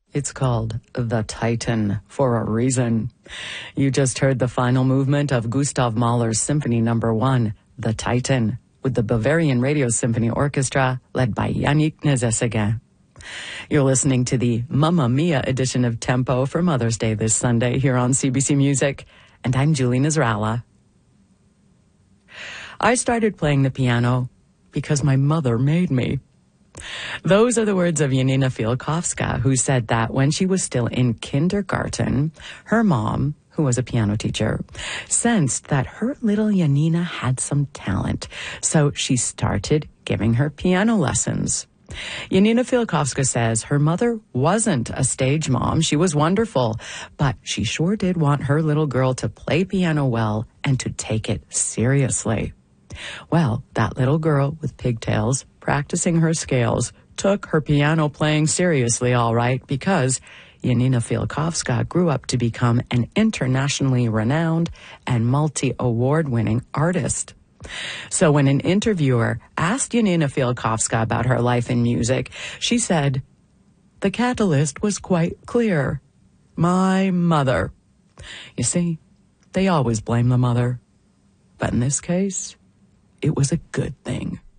It's called The Titan for a reason. You just heard the final movement of Gustav Mahler's Symphony No. 1, The Titan, with the Bavarian Radio Symphony Orchestra led by Yannick Nézet-Séguin. You're listening to the Mamma Mia edition of Tempo for Mother's Day this Sunday here on CBC Music, and I'm Julie Nasrallah. I started playing the piano because my mother made me. Those are the words of Janina Fialkowska, who said that when she was still in kindergarten, her mom, who was a piano teacher, sensed that her little Janina had some talent, so she started giving her piano lessons. Janina Fialkowska says her mother wasn't a stage mom. She was wonderful, but she sure did want her little girl to play piano well and to take it seriously. Well, that little girl with pigtails practicing her scales took her piano playing seriously, all right, because Janina Fialkowska grew up to become an internationally renowned and multi-award-winning artist. So when an interviewer asked Janina Fialkowska about her life in music, she said, "The catalyst was quite clear. My mother." You see, they always blame the mother. But in this case, it was a good thing.